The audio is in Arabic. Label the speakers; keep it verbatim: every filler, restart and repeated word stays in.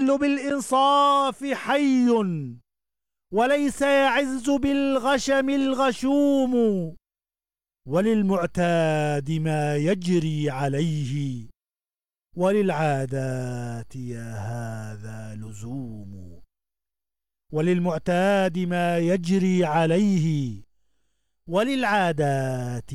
Speaker 1: يذل بالإنصاف حي، وليس يعز بالغشم الغشوم. وللمعتاد ما يجري عليه، وللعادات يا هذا لزوم. وللمعتاد ما يجري عليه، وللعادات